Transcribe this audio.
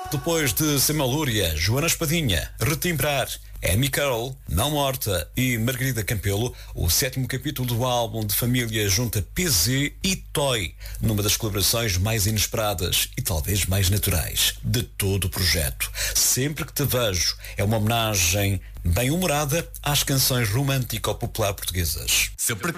Depois de Semalúria, Joana Espadinha, Retimbrar, Amy Carroll, Não Morta e Margarida Campelo, o 7º capítulo do álbum de família junta PZ e Toy, numa das colaborações mais inesperadas e talvez mais naturais de todo o projeto. Sempre que te vejo é uma homenagem bem humorada às canções romântico-popular portuguesas. Sempre